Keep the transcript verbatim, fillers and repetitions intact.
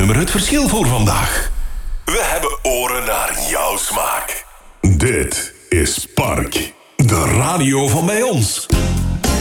nummer het verschil voor vandaag. We hebben oren naar jouw smaak. Dit is Park, de radio van bij ons.